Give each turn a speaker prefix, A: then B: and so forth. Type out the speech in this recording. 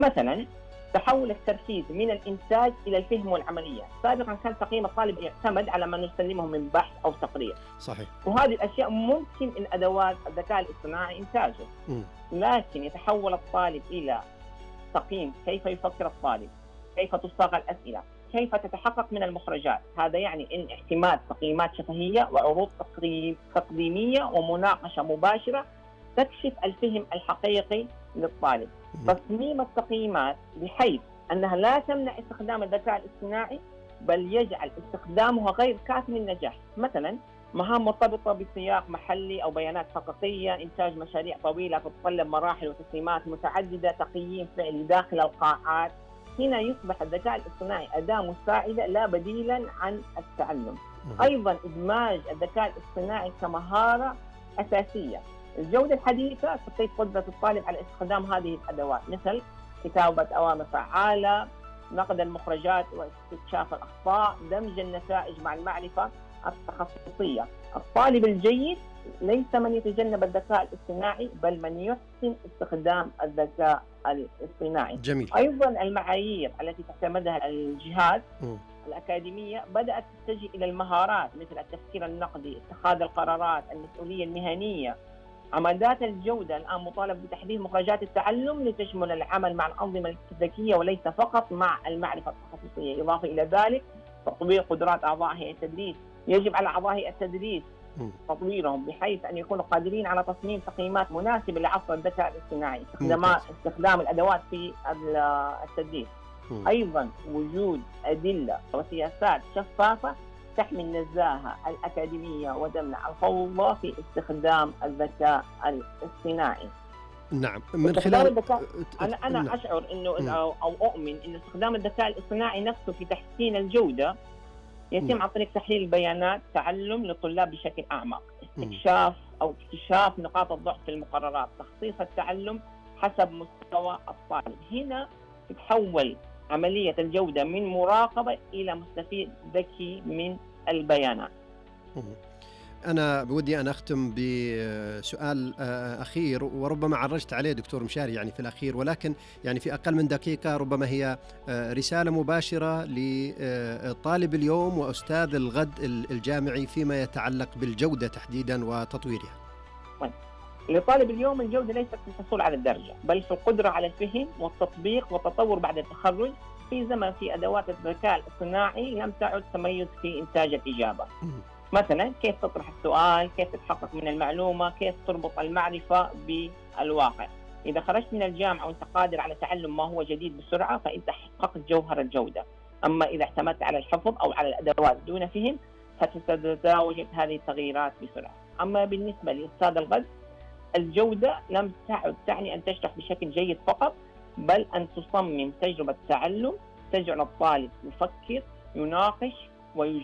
A: مثلا تحول التركيز من الإنتاج إلى الفهم والعملية. سابقا كان تقييم الطالب يعتمد على ما نسلمه من بحث أو تقرير،
B: صحيح.
A: وهذه الأشياء ممكن من أدوات الذكاء الاصطناعي إنتاجه. لكن يتحول الطالب إلى تقييم كيف يفكر الطالب، كيف تصاغ الأسئلة، كيف تتحقق من المخرجات. هذا يعني إن اعتماد تقييمات شفهية وعروض تقديمية ومناقشة مباشرة تكشف الفهم الحقيقي للطالب. تصميم التقييمات بحيث أنها لا تمنع استخدام الذكاء الاصطناعي، بل يجعل استخدامها غير كاف للنجاح. مثلا مهام مرتبطة بسياق محلي أو بيانات حقيقية، إنتاج مشاريع طويلة تتطلب مراحل وتسليمات متعددة، تقييم فعلي داخل القاعات. هنا يصبح الذكاء الاصطناعي أداة مساعدة لا بديلا عن التعلم. أيضا إدماج الذكاء الاصطناعي كمهارة أساسية. الجودة الحديثة تقيد قدرة الطالب على استخدام هذه الأدوات، مثل كتابة أوامر فعالة، نقد المخرجات واستكشاف الأخطاء، دمج النتائج مع المعرفة التخصصية. الطالب الجيد ليس من يتجنب الذكاء الاصطناعي، بل من يحسن استخدام الذكاء الاصطناعي.
B: جميل.
A: أيضا المعايير التي تعتمدها الجهات الأكاديمية بدأت تتجه إلى المهارات مثل التفكير النقدي، اتخاذ القرارات، المسؤولية المهنية. عمادات الجودة الآن مطالب بتحديث مخرجات التعلم لتشمل العمل مع الأنظمة الذكية وليس فقط مع المعرفة التخصصية. إضافة إلى ذلك تطوير قدرات أعضاء هيئة التدريس. يجب على أعضاء هيئة التدريس تطويرهم بحيث أن يكونوا قادرين على تصميم تقييمات مناسبة لعصر الذكاء الاصطناعي، استخدام الأدوات في التدريس. أيضا وجود أدلة وسياسات شفافة تحمي النزاهة الأكاديمية وتمنع الفوضى في استخدام الذكاء الاصطناعي.
B: نعم. من خلال
A: الذكاء أنا أشعر إنه أو أؤمن إن استخدام الذكاء الاصطناعي نفسه في تحسين الجودة يتم عن طريق تحليل البيانات، تعلم للطلاب بشكل أعمق، اكتشاف نقاط الضعف في المقررات، تخصيص التعلم حسب مستوى الطالب. هنا تتحول عملية الجودة من مراقبة إلى مستفيد ذكي من البيانات.
B: أنا بودي أن أختم بسؤال أخير، وربما عرجت عليه دكتور مشاري يعني في الأخير، ولكن يعني في أقل من دقيقة ربما هي رسالة مباشرة لطالب اليوم وأستاذ الغد الجامعي فيما يتعلق بالجودة تحديدا وتطويرها.
A: لطالب اليوم الجودة ليست في الحصول على الدرجة، بل في القدرة على الفهم والتطبيق والتطور بعد التخرج في زمن في أدوات الذكاء الاصطناعي لم تعد تميز في إنتاج الإجابة. مثلا كيف تطرح السؤال، كيف تتحقق من المعلومة، كيف تربط المعرفة بالواقع. إذا خرجت من الجامعة وأنت قادر على تعلم ما هو جديد بسرعة فأنت حققت جوهر الجودة. أما إذا اعتمدت على الحفظ أو على الأدوات دون فهم فتتزاوج هذه التغييرات بسرعة. أما بالنسبة لأستاذ الغد، الجودة لم تعد تعني أن تشرح بشكل جيد فقط، بل أن تصمم تجربة تعلم تجعل الطالب يفكر، يناقش ويجرب.